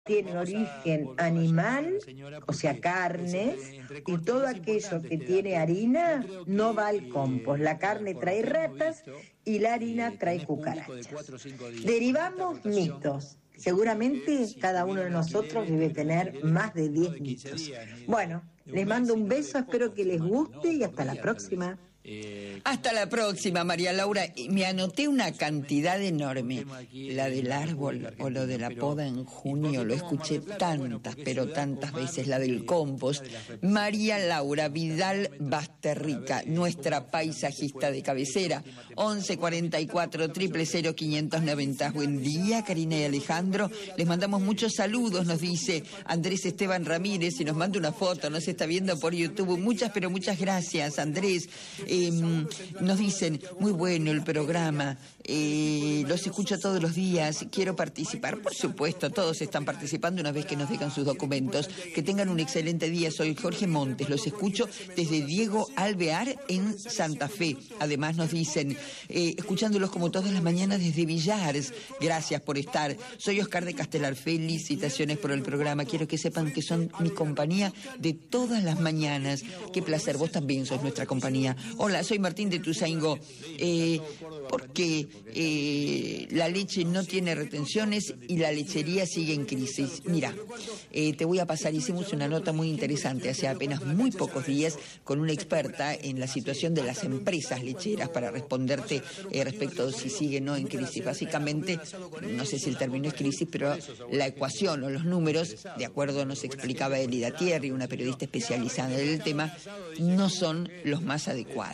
tienen origen animal, o sea, carnes, y todo aquello que tiene harina no va al compost. La carne trae ratas y la harina trae cucarachas. Derivamos mitos. Seguramente cada uno de nosotros debe tener más de 10 mitos. Bueno, les mando un beso, espero que les guste y hasta la próxima. Hasta la próxima, María Laura. Me anoté una cantidad enorme. La del árbol o lo de la poda en junio, lo escuché tantas, pero tantas veces. La del compost. María Laura Vidal Basterrica, nuestra paisajista de cabecera. 11 44 000 590. Buen día, Karina y Alejandro. Les mandamos muchos saludos, nos dice Andrés Esteban Ramírez, y nos manda una foto, nos está viendo por YouTube. Muchas, pero muchas gracias, Andrés. Nos dicen, muy bueno el programa, los escucho todos los días, quiero participar. Por supuesto, todos están participando una vez que nos dejan sus documentos. Que tengan un excelente día. Soy Jorge Montes, los escucho desde Diego Alvear en Santa Fe. Además nos dicen, escuchándolos como todas las mañanas desde Villars. Gracias por estar. Soy Oscar de Castelar, felicitaciones por el programa. Quiero que sepan que son mi compañía de todas las mañanas. Qué placer, vos también sos nuestra compañía. Hola, soy Martín de Tuzaingó. ¿Por qué la leche no tiene retenciones y la lechería sigue en crisis? Mira, te voy a pasar, hicimos una nota muy interesante hace apenas muy pocos días con una experta en la situación de las empresas lecheras para responderte respecto a si sigue o no en crisis. Básicamente, no sé si el término es crisis, pero la ecuación o los números, de acuerdo nos explicaba Elida Thierry, una periodista especializada en el tema, no son los más adecuados.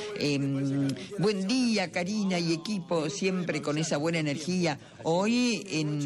Buen día, Karina y equipo, siempre con esa buena energía. Hoy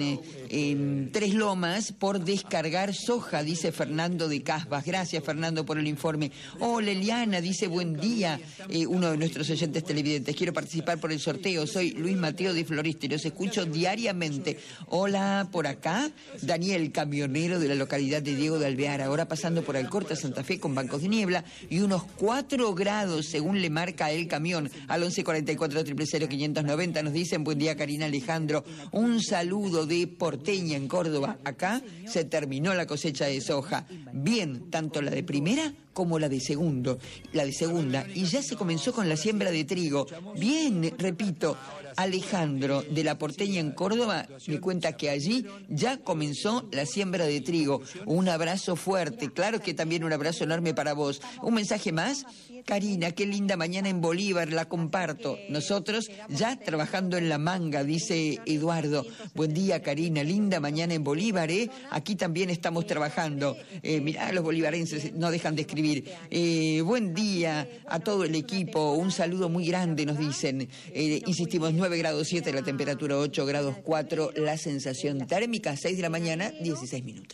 en Tres Lomas por descargar soja, dice Fernando de Casbas. Gracias, Fernando, por el informe. Hola, Eliana, dice buen día, uno de nuestros oyentes televidentes. Quiero participar por el sorteo. Soy Luis Mateo de Florista y los escucho diariamente. Hola, por acá, Daniel, camionero de la localidad de Diego de Alvear, ahora pasando por Alcorta, Santa Fe, con bancos de niebla y unos 4 grados, según le marca el camión. Al 11 44 000 590 nos dicen, buen día, Karina, Alejandro. Un saludo de Porteña, en Córdoba. Acá se terminó la cosecha de soja. Bien, tanto la de primera como la de segunda, y ya se comenzó con la siembra de trigo. Bien, repito, Alejandro de la Porteña en Córdoba me cuenta que allí ya comenzó la siembra de trigo. Un abrazo fuerte, claro que también un abrazo enorme para vos. Un mensaje más, Karina, qué linda mañana en Bolívar, la comparto. Nosotros ya trabajando en la manga, dice Eduardo. Buen día, Karina, linda mañana en Bolívar, aquí también estamos trabajando. Mirá, los bolivarenses no dejan de escribir. Buen día a todo el equipo, un saludo muy grande, nos dicen. Insistimos, 9 grados 7, la temperatura 8 grados 4, la sensación térmica 6 de la mañana, 16 minutos.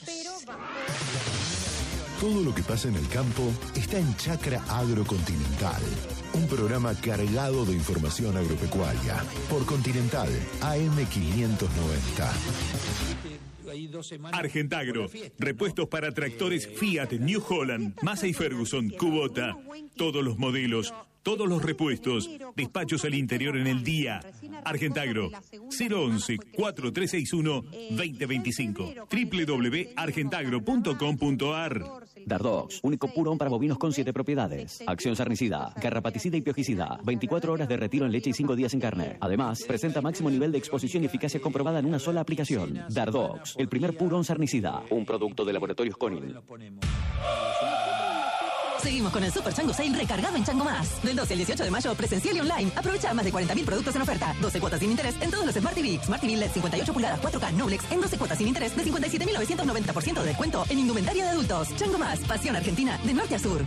Todo lo que pasa en el campo está en Chacra Agrocontinental, un programa cargado de información agropecuaria por Continental AM 590. Argentagro, repuestos para tractores Fiat, New Holland, Massey Ferguson, Kubota, todos los modelos, todos los repuestos, despachos al interior en el día. Argentagro, 011-4361-2025, www.argentagro.com.ar. Dardox, único purón para bovinos con 7 propiedades. Acción sarnicida, garrapaticida y piojicida. 24 horas de retiro en leche y 5 días en carne. Además, presenta máximo nivel de exposición y eficacia comprobada en una sola aplicación. Dardox, el primer purón sarnicida. Un producto de Laboratorios Conin. Seguimos con el Super Chango Sale recargado en Chango Más. Del 12 al 18 de mayo, presencial y online. Aprovecha más de 40.000 productos en oferta. 12 cuotas sin interés en todos los Smart TV. Smart TV LED 58 pulgadas 4K Noblex en 12 cuotas sin interés de 57.990% de descuento en indumentaria de adultos. Chango Más, pasión argentina de norte a sur.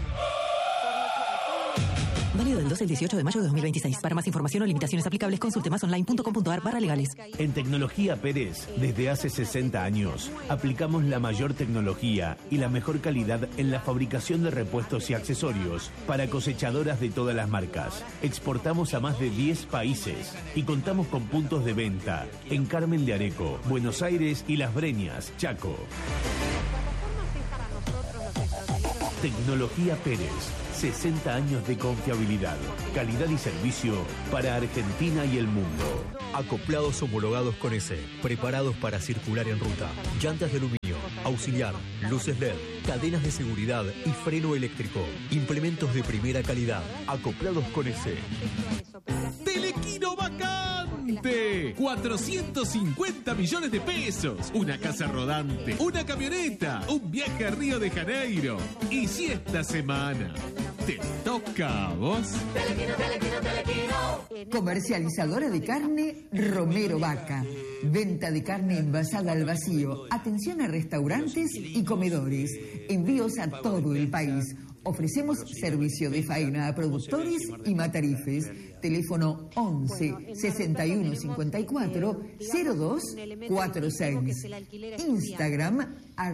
Válido del 12 al 18 de mayo de 2026. Para más información o limitaciones aplicables, consulte masonline.com.ar/legales. En Tecnología Pérez, desde hace 60 años, aplicamos la mayor tecnología y la mejor calidad en la fabricación de repuestos y accesorios para cosechadoras de todas las marcas. Exportamos a más de 10 países y contamos con puntos de venta en Carmen de Areco, Buenos Aires y Las Breñas, Chaco. Tecnología Pérez, 60 años de confiabilidad, calidad y servicio para Argentina y el mundo. Acoplados homologados con S, preparados para circular en ruta. Llantas de aluminio, auxiliar, luces LED, cadenas de seguridad y freno eléctrico. Implementos de primera calidad. Acoplados con S. ¡Telequino vacante! 450 millones de pesos. Una casa rodante, una camioneta, un viaje a Río de Janeiro. Y si esta semana te toca a vos. Comercializadora de carne Romero Vaca. Venta de carne envasada al vacío. Atención a restaurantes y comedores. Envíos a todo el país. Ofrecemos servicio de faena a productores y matarifes. Teléfono 11 61 54 02 46. Instagram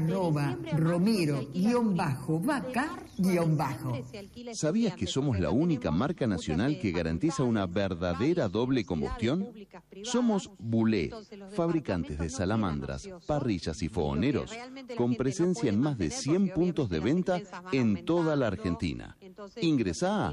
@Romero_Vaca_. ¿Sabías que somos la única marca nacional que garantiza una verdadera doble combustión? Somos Bulé, fabricantes de salamandras, parrillas y fogoneros, con presencia en más de 100 puntos de venta en toda la Argentina. Ingresá a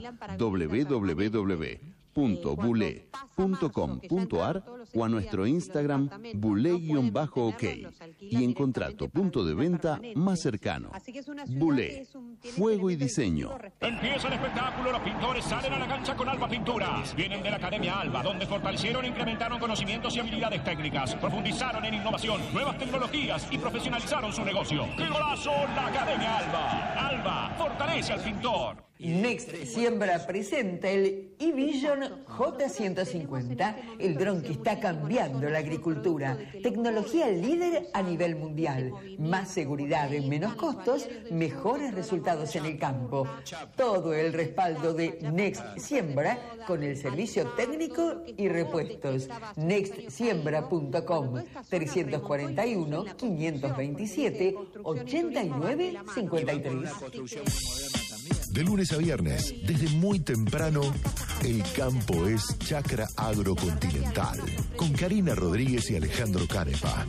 www.bulé.com.ar o a nuestro Instagram bulé_ok y encontrá tu punto de venta más cercano. Bulé, fuego y diseño. Empieza el espectáculo, los pintores salen a la cancha con Alba Pinturas. Vienen de la Academia Alba, donde fortalecieron e incrementaron conocimientos y habilidades técnicas, profundizaron en innovación, nuevas tecnologías y profesionalizaron su negocio. ¡Qué golazo! La Academia Alba. Alba fortalece al pintor. Next Siembra presenta el eVision J150, el dron que está cambiando la agricultura. Tecnología líder a nivel mundial. Más seguridad, menos costos, mejores resultados en el campo. Todo el respaldo de Next Siembra con el servicio técnico y repuestos. Nextsiembra.com 341 527 89 53. De lunes a viernes, desde muy temprano, el campo es Chacra Agrocontinental, con Karina Rodríguez y Alejandro Canepa.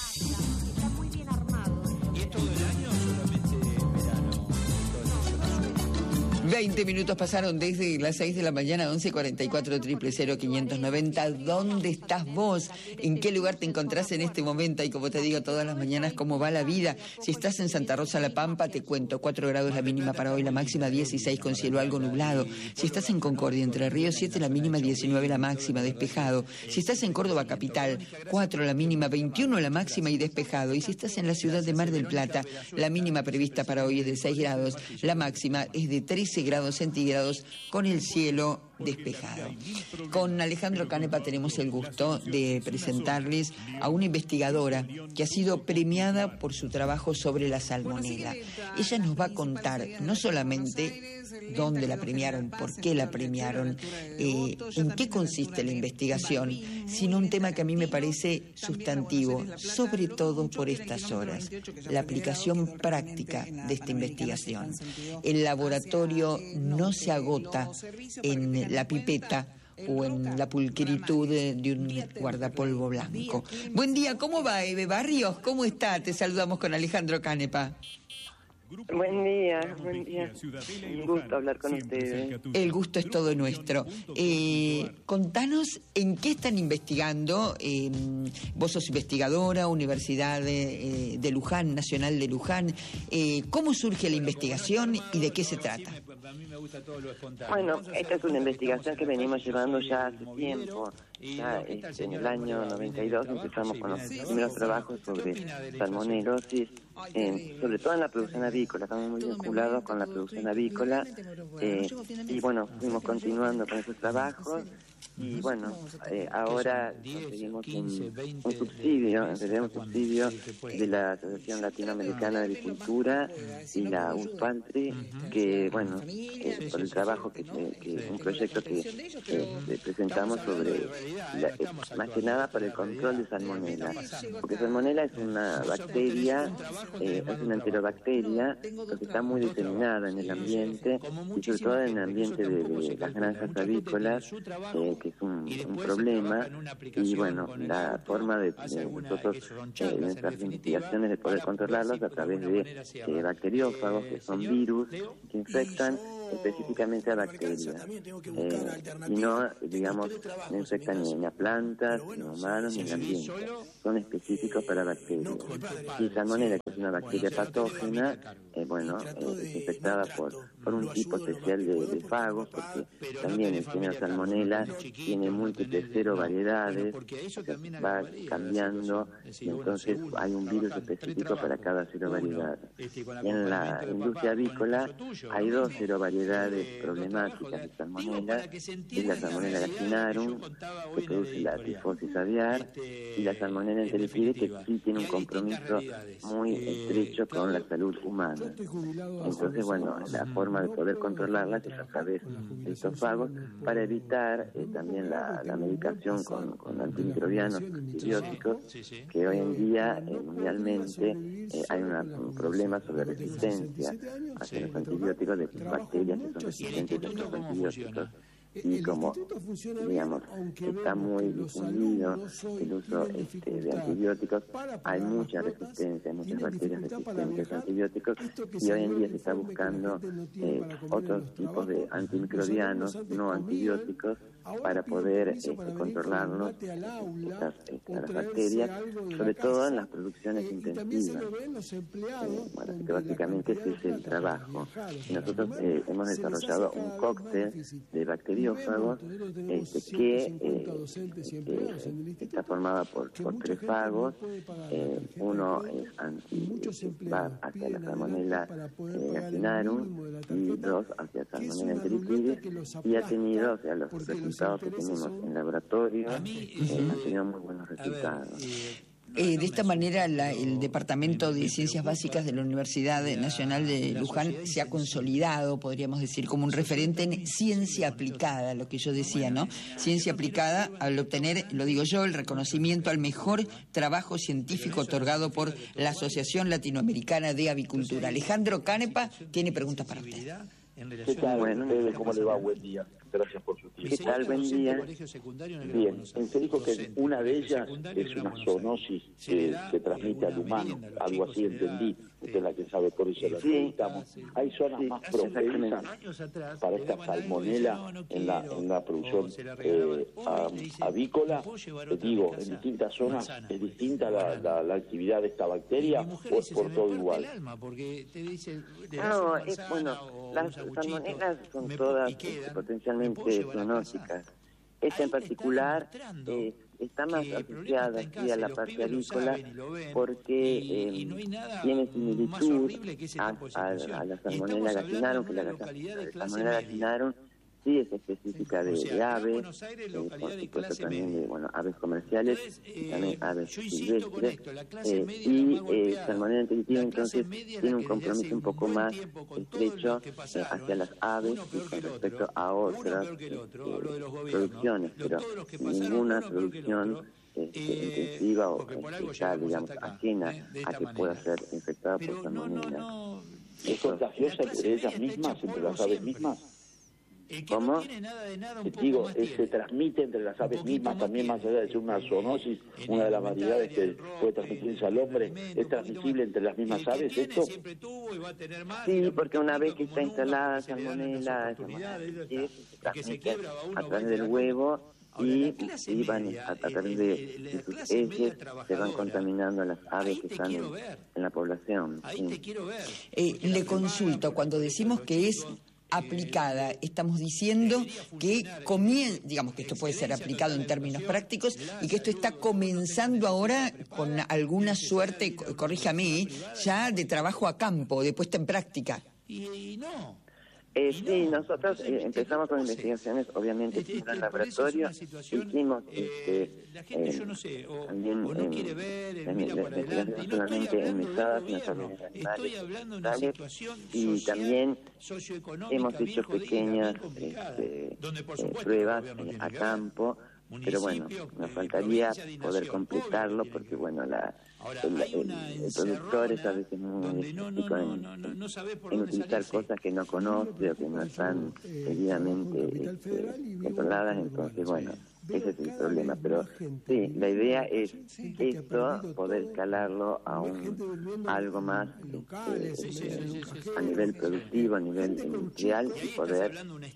20 minutos pasaron desde las 6 de la mañana, 1144 000 590. ¿Dónde estás vos? ¿En qué lugar te encontrás en este momento? Y como te digo todas las mañanas, ¿cómo va la vida? Si estás en Santa Rosa La Pampa, te cuento, 4 grados la mínima para hoy, la máxima 16 con cielo algo nublado. Si estás en Concordia, Entre Ríos, 7 la mínima, 19 la máxima, despejado. Si estás en Córdoba capital, 4 la mínima, 21 la máxima y despejado. Y si estás en la ciudad de Mar del Plata, la mínima prevista para hoy es de 6 grados, la máxima es de 13 grados centígrados con el cielo despejado. Con Alejandro Canepa tenemos el gusto de presentarles a una investigadora que ha sido premiada por su trabajo sobre la salmonela. Ella nos va a contar no solamente dónde la premiaron, por qué la premiaron, en qué consiste la investigación, sino un tema que a mí me parece sustantivo, sobre todo por estas horas, la aplicación práctica de esta investigación. El laboratorio no se agota en la pipeta o en la pulcritud de un guardapolvo blanco. Buen día, ¿cómo va, Eve Barrios? ¿Cómo está? Te saludamos con Alejandro Canepa. Buen día, buen día. Un gusto hablar con ustedes. El gusto es todo nuestro. Contanos en qué están investigando. Vos sos investigadora, Universidad de Luján, Nacional de Luján. ¿Cómo surge la investigación y de qué se trata? Bueno, esta es una investigación que venimos llevando ya hace tiempo. Ya en el año 92 empezamos con los primeros trabajos sobre salmonelosis, sobre todo en la producción avícola. Estamos muy vinculados con la producción avícola y bueno, fuimos continuando con esos trabajos. Y bueno, ahora conseguimos un subsidio, en realidad un subsidio de la Asociación Latinoamericana de Agricultura y la USPANTRI, que bueno, por el trabajo un proyecto que presentamos sobre, más que nada para el control de salmonela, porque salmonela es una bacteria, es una enterobacteria que está muy diseminada en el ambiente y sobre todo en el ambiente de las granjas avícolas, que es un problema, y bueno, la forma de nosotros, nuestras investigaciones de poder controlarlos a través de bacteriófagos, que son virus que infectan específicamente a bacterias, y no, digamos, no infectan ni a plantas, ni a humanos, ni en ambiente, son específicos para bacterias. Y Salmonella, que es una bacteria patógena, es infectada por un tipo especial de fagos, porque también el género Salmonella tiene múltiples serovariedades, va cambiando, y entonces hay un virus específico para cada serovariedad. En la industria avícola hay 2 serovariedades problemáticas de Salmonella, es la Salmonella gallinarum, que produce la tifosis aviar, y la Salmonella enteritidis, que sí tiene un compromiso muy estrecho con la salud humana. Entonces, bueno, la forma de poder controlarlas es a través de estos fagos, para evitar también la medicación con antimicrobianos, antibióticos, que hoy en día mundialmente hay un problema sobre resistencia hacia los antibióticos de bacterias que son resistentes a los antibióticos. Y como, digamos, está muy difundido el uso de antibióticos, hay mucha resistencia, muchas bacterias resistentes a antibióticos, y hoy en día se está buscando otros tipos de antimicrobianos no antibióticos para poder controlarlos, las bacterias, sobre todo en las producciones intensivas. Que básicamente ese es el trabajo. Y nosotros hemos desarrollado un cóctel de bacteriófagos que está formado por 3 fagos. Uno va hacia la Salmonella gallinarum y 2 hacia Salmonella enteritidis, y ha tenido, los resultados que tenemos en laboratorio han tenido muy buenos resultados. De esta manera, el Departamento de Ciencias Básicas de la Universidad Nacional de Luján se ha consolidado, podríamos decir, como un referente en ciencia aplicada, lo que yo decía, ¿no? Ciencia aplicada al obtener, lo digo yo, el reconocimiento al mejor trabajo científico otorgado por la Asociación Latinoamericana de Avicultura. Alejandro Canepa tiene preguntas para usted. ¿Qué tal? Bueno, ¿cómo le va? Buen día. Gracias por su tiempo. ¿Qué tal? Buen día. Bien, se dijo que una de ellas es una zoonosis que transmite al humano, algo así entendí. Usted es la que sabe, por eso la preguntamos. ¿Hay zonas más propensas para esta salmonela en la producción avícola? Digo, en distintas zonas es distinta la actividad de esta bacteria, o es por todo igual. No, las salmonelas son todas potencialmente zoonóticas. Esta en particular está más asociada aquí a la parte avícola porque tiene similitud a la Salmonella gallinarum, que la Salmonella gallinarum sí es específica de aves, por supuesto también de aves comerciales, y también aves silvestres, y Salmonella enteritidis entonces tiene un compromiso un poco más estrecho hacia las aves con respecto a otras producciones, pero ninguna producción intensiva o especial, digamos, ajena a que pueda ser infectada por Salmonella. ¿Es contagiosa entre ellas mismas, entre las aves mismas? ¿Cómo? Digo, se transmite entre las aves mismas también, más allá de ser una zoonosis, una de las variedades que puede transmitirse al hombre, ¿es transmisible entre las mismas aves esto? Sí, porque una vez que está instalada Salmonella, se transmite a través del huevo y van a través de sus heces, se van contaminando a las aves que están en la población. Le consulto, cuando decimos que es aplicada, estamos diciendo que digamos que esto puede ser aplicado en términos prácticos y que esto está comenzando ahora con alguna suerte, corríjame, ya de trabajo a campo, de puesta en práctica. Sí, nosotros empezamos con investigaciones, obviamente, en el laboratorio. Hicimos también investigaciones solamente en mesadas, en las animales, y también hemos hecho pequeñas pruebas a campo pero bueno, nos faltaría poder completarlo porque bueno, el productor es a veces muy escéptico en utilizar cosas que no conoce o que no están debidamente controladas, entonces bueno, ese es el problema, pero sí, la idea es esto, poder escalarlo a algo más a nivel productivo, a nivel industrial y poder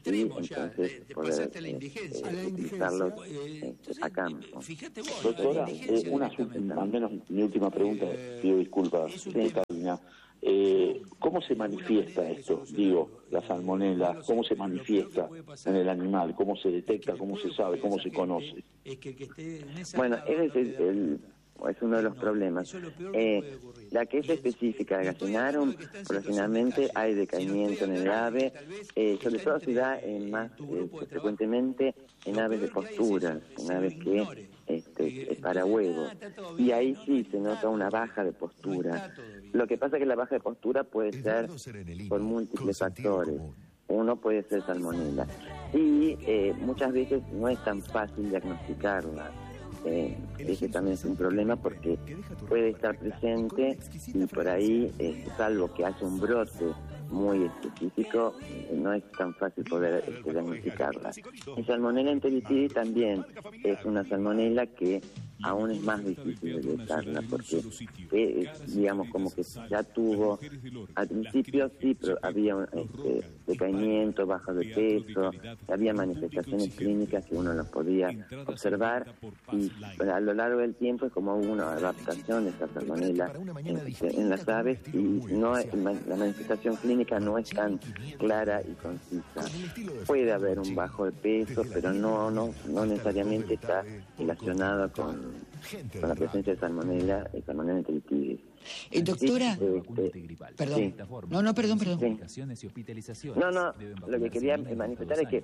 utilizarlo a campo. Doctora, al menos mi última pregunta, pido disculpas, Catalina. ¿Cómo se manifiesta esto? Digo, la salmonela, ¿cómo se manifiesta en el animal? ¿Cómo se detecta? ¿Cómo se sabe? ¿Cómo se conoce? Bueno, ese es uno de los problemas. La que es específica de Gallinarum, progresivamente hay decaimiento en el ave, sobre todo se da más frecuentemente en aves de postura, en aves que para huevos, y ahí sí se nota una baja de postura. Lo que pasa es que la baja de postura puede ser por múltiples factores. Uno puede ser salmonela y muchas veces no es tan fácil diagnosticarla. Ese también es un problema porque puede estar presente y por ahí, salvo que haya un brote muy específico, no es tan fácil poder diagnosticarla. Y Salmonella enteritidis también es una salmonela que aún es más difícil de detectarla porque digamos como que ya tuvo al principio sí, pero había decaimiento, baja de peso, había manifestaciones clínicas que uno las podía observar y a lo largo del tiempo es como hubo una adaptación de esta salmonela en las aves y la manifestación clínica no es tan clara y concisa. Puede haber un bajo de peso, pero no necesariamente está relacionado con la presencia de salmonella enteritidis. Doctora, perdón. Sí. No, perdón. Sí. No, lo que quería manifestar es que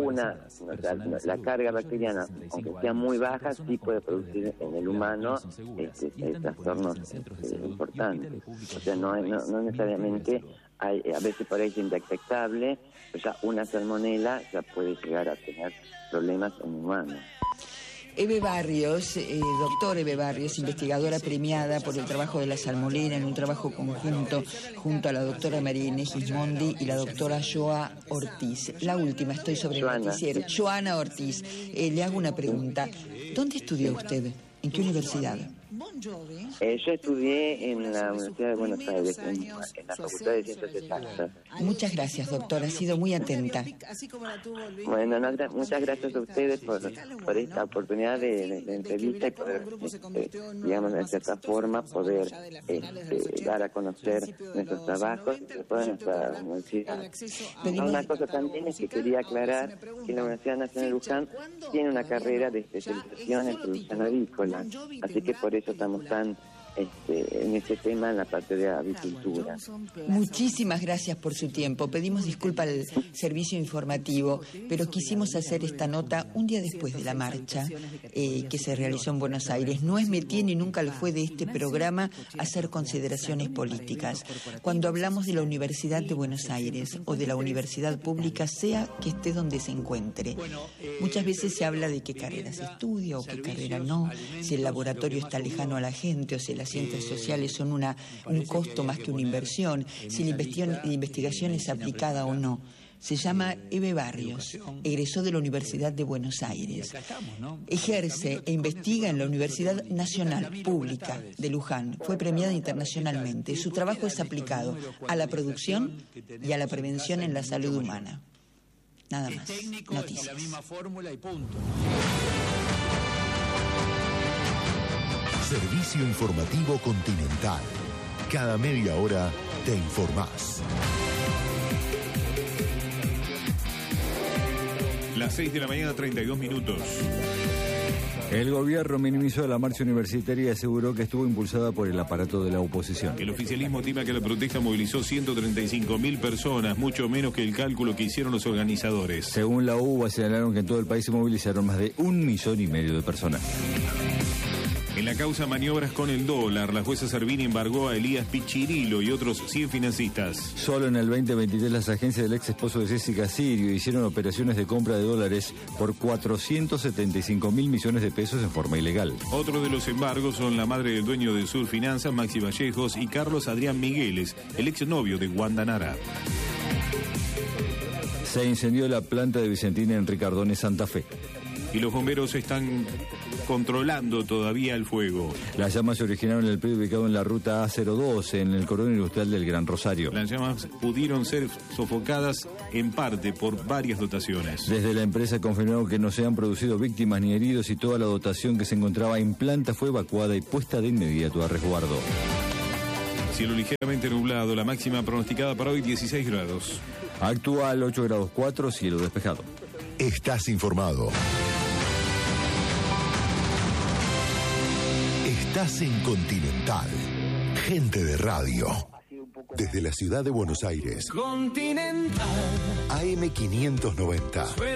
la carga bacteriana, aunque sea muy baja, sí puede producir en el humano trastornos importantes. O sea, no necesariamente a veces por ahí es indetectable, pero ya una salmonela ya puede llegar a tener problemas en humanos. Eve Barrios, doctor Eve Barrios, investigadora premiada por el trabajo de la salmonela en un trabajo conjunto junto a la doctora María Inés Gismondi y la doctora Joa Ortiz. La última, estoy sobre el noticiero. Joana Ortiz, le hago una pregunta. ¿Dónde estudió usted? ¿En qué universidad? Yo estudié en la Universidad de Buenos Aires, en la Facultad de Ciencias Exactas. Muchas gracias, doctora, ha sido muy atenta. Bueno, muchas gracias a ustedes por esta oportunidad de entrevista y poder, digamos, de cierta forma, poder dar a conocer nuestros trabajos y toda nuestra universidad. Una cosa también es que quería aclarar que la Universidad Nacional de Luján tiene una carrera de especialización en producción avícola, así que por eso estamos tan en este tema, en la parte de avicultura. Muchísimas gracias por su tiempo. Pedimos disculpas al servicio informativo, pero quisimos hacer esta nota un día después de la marcha que se realizó en Buenos Aires. No es métier ni nunca lo fue de este programa hacer consideraciones políticas. Cuando hablamos de la Universidad de Buenos Aires o de la universidad pública, sea que esté donde se encuentre, muchas veces se habla de qué carrera se estudia o qué carrera no, si el laboratorio está lejano a la gente o si las ciencias sociales son un costo más que una inversión, si la investigación es aplicada o no. Se llama Eve Barrios, egresó de la Universidad de Buenos Aires. Ejerce e investiga en la Universidad Nacional Pública de Luján. Fue premiada internacionalmente. Su trabajo es aplicado a la producción y a la prevención en la salud humana. Nada más. Noticias. Servicio Informativo Continental. Cada media hora te informás. Las 6 de la mañana, 32 minutos. El gobierno minimizó la marcha universitaria y aseguró que estuvo impulsada por el aparato de la oposición. El oficialismo estima que la protesta movilizó 135.000 personas, mucho menos que el cálculo que hicieron los organizadores. Según la UBA, señalaron que en todo el país se movilizaron más de 1,5 millones de personas. En la causa maniobras con el dólar, la jueza Servini embargó a Elías Pichirilo y otros 100 financistas. Solo en el 2023 las agencias del ex esposo de Jessica Sirio hicieron operaciones de compra de dólares por 475.000 millones de pesos en forma ilegal. Otros de los embargos son la madre del dueño de Sur Finanzas, Maxi Vallejos, y Carlos Adrián Migueles, el exnovio de Wanda Nara. Se incendió la planta de Vicentina en Ricardones, Santa Fe. Y los bomberos están controlando todavía el fuego. Las llamas se originaron en el predio ubicado en la ruta A02, en el cordón industrial del Gran Rosario. Las llamas pudieron ser sofocadas en parte por varias dotaciones. Desde la empresa confirmaron que no se han producido víctimas ni heridos y toda la dotación que se encontraba en planta fue evacuada y puesta de inmediato a resguardo. Cielo ligeramente nublado, la máxima pronosticada para hoy 16 grados. Actual 8 grados 4, cielo despejado. Estás informado. Estás en Continental. Gente de radio. Desde la ciudad de Buenos Aires. Continental. AM 590.